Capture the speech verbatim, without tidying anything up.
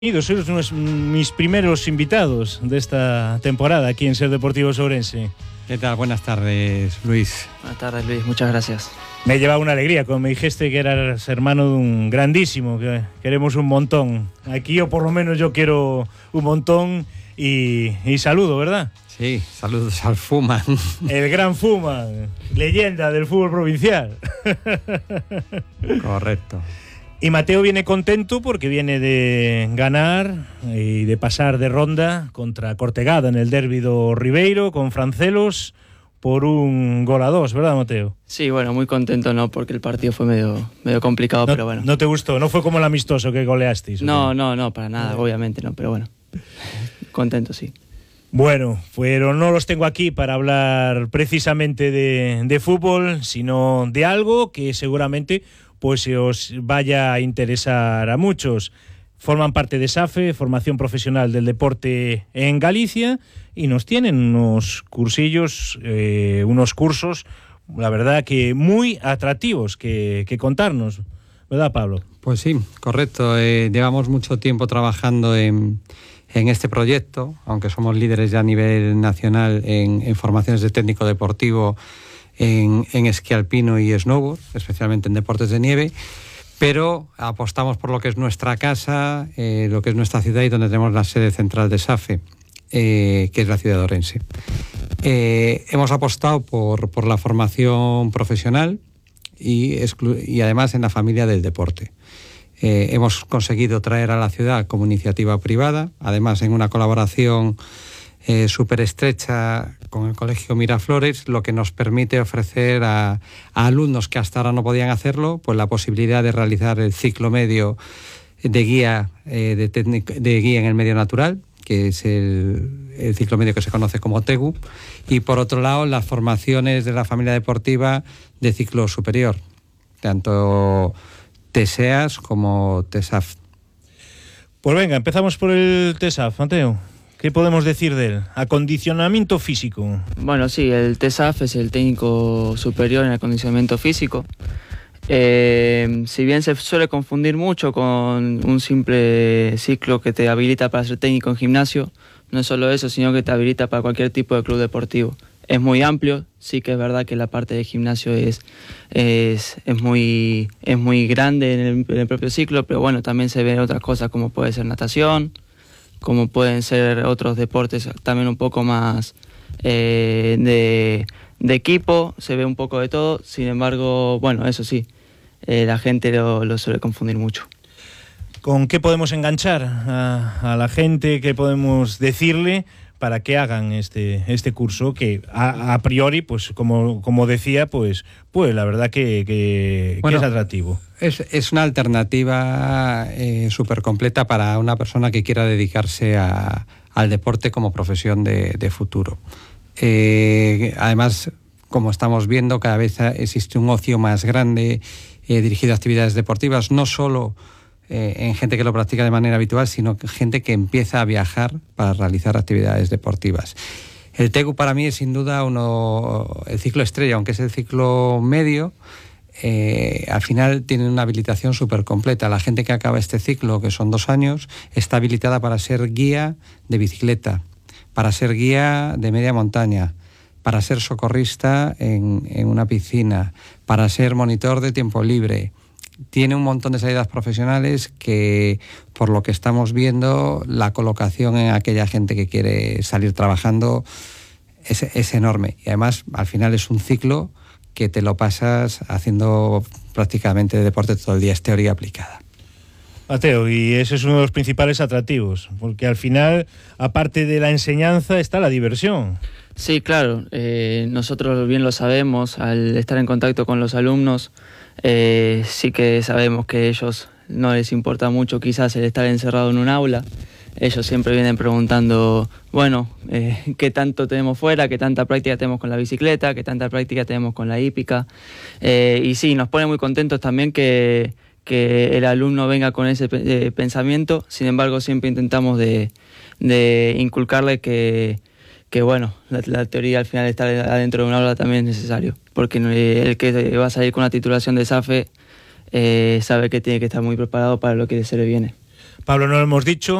Sois unos, mis primeros invitados de esta temporada aquí en Ser Deportivos Ourense. ¿Qué tal? Buenas tardes, Luis. Buenas tardes, Luis. Muchas gracias. Me llevaba una alegría cuando me dijiste que eras hermano de un grandísimo, que queremos un montón. Aquí, o por lo menos yo quiero un montón y, y saludo, ¿verdad? Sí, saludos al Fuman. El gran Fuman, leyenda del fútbol provincial. Correcto. Y Mateo viene contento porque viene de ganar y de pasar de ronda contra Cortegada en el derbi do Ribeiro con Francelos por un gol a dos, ¿verdad, Mateo? Sí, bueno, muy contento, ¿no? Porque el partido fue medio, medio complicado, no, pero bueno. ¿No te gustó? ¿No fue como el amistoso que goleasteis? No, no, no, para nada, obviamente no, pero bueno. Contento, sí. Bueno, pero no los tengo aquí para hablar precisamente de, de fútbol, sino de algo que seguramente pues se os vaya a interesar a muchos. Forman parte de SAFE, Formación Profesional del Deporte en Galicia, y nos tienen unos cursillos, eh, unos cursos, la verdad que muy atractivos que, que contarnos, ¿verdad, Pablo? Pues sí, correcto. Eh, llevamos mucho tiempo trabajando en, en este proyecto, aunque somos líderes ya a nivel nacional en, en formaciones de técnico deportivo, En, en esquí alpino y snowboard, especialmente en deportes de nieve, pero apostamos por lo que es nuestra casa, eh, lo que es nuestra ciudad y donde tenemos la sede central de SAFE, eh, que es la ciudad de Ourense. Eh, hemos apostado por, por la formación profesional y, exclu- y además en la familia del deporte. Eh, hemos conseguido traer a la ciudad como iniciativa privada, además en una colaboración Eh, súper estrecha con el Colegio Miraflores, lo que nos permite ofrecer a, a alumnos que hasta ahora no podían hacerlo, pues la posibilidad de realizar el ciclo medio de guía, eh, de, técnico, de guía en el medio natural, que es el, el ciclo medio que se conoce como TEGU, y por otro lado las formaciones de la familia deportiva de ciclo superior, tanto TESEAS como TESAF. Pues venga, empezamos por el TESAF, Mateo. ¿Qué podemos decir de él? Acondicionamiento físico. Bueno, sí, el TESAF es el técnico superior en acondicionamiento físico. Eh, si bien se suele confundir mucho con un simple ciclo que te habilita para ser técnico en gimnasio, no es solo eso, sino que te habilita para cualquier tipo de club deportivo. Es muy amplio, sí que es verdad que la parte de gimnasio es, es, es, muy, es muy grande en el, en el propio ciclo, pero bueno, también se ven otras cosas como puede ser natación, como pueden ser otros deportes también un poco más eh, de, de equipo, se ve un poco de todo, sin embargo, bueno, eso sí, eh, la gente lo, lo suele confundir mucho. ¿Con qué podemos enganchar a, a la gente? ¿Qué podemos decirle para que hagan este, este curso? Que a, a priori, pues como, como decía, pues, pues la verdad que, que, bueno, que es atractivo. Es, es una alternativa eh, súper completa para una persona que quiera dedicarse a, al deporte como profesión de, de futuro. Eh, además, como estamos viendo, cada vez existe un ocio más grande eh, dirigido a actividades deportivas, no solo eh, en gente que lo practica de manera habitual, sino gente que empieza a viajar para realizar actividades deportivas. El TEGU para mí es sin duda uno, el ciclo estrella, aunque es el ciclo medio. Eh, al final tienen una habilitación súper completa. La gente que acaba este ciclo, que son dos años, está habilitada para ser guía de bicicleta, para ser guía de media montaña, para ser socorrista en, en una piscina, para ser monitor de tiempo libre. Tiene un montón de salidas profesionales que, por lo que estamos viendo, la colocación en aquella gente que quiere salir trabajando es, es enorme. Y además, al final es un ciclo que te lo pasas haciendo prácticamente deporte todo el día, es teoría aplicada. Mateo, y ese es uno de los principales atractivos, porque al final, aparte de la enseñanza, está la diversión. Sí, claro, eh, nosotros bien lo sabemos, al estar en contacto con los alumnos, eh, sí que sabemos que a ellos no les importa mucho quizás el estar encerrado en un aula. Ellos siempre vienen preguntando, bueno, eh, ¿qué tanto tenemos fuera? ¿Qué tanta práctica tenemos con la bicicleta? ¿Qué tanta práctica tenemos con la hípica? Eh, y sí, nos pone muy contentos también que, que el alumno venga con ese eh, pensamiento. Sin embargo, siempre intentamos de, de inculcarle que, que bueno, la, la teoría al final estar adentro de un aula también es necesario. Porque eh, el que va a salir con una titulación de SAFE eh, sabe que tiene que estar muy preparado para lo que se le viene. Pablo, no lo hemos dicho,